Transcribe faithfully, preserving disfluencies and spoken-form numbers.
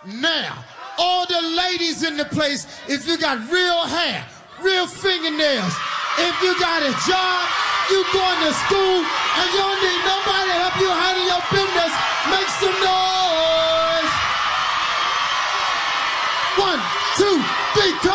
Now, all the ladies in the place, if you got real hair, real fingernails, if you got a job, you going to school, and you don't need nobody to help you handle your business, make some noise. One, two, three, come.